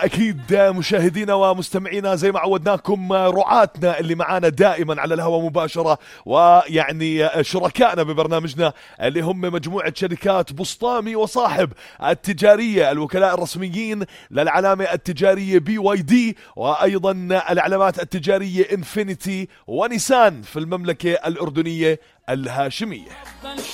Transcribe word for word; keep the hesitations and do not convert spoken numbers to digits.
أكيد مشاهدينا ومستمعينا زي ما عودناكم رعاتنا اللي معانا دائما على الهواء مباشرة، ويعني شركائنا ببرنامجنا اللي هم مجموعة شركات بسطامي وصاحب التجارية، الوكلاء الرسميين للعلامة التجارية بي واي دي، وأيضا العلامات التجارية انفينيتي ونيسان في المملكة الأردنية الهاشمية.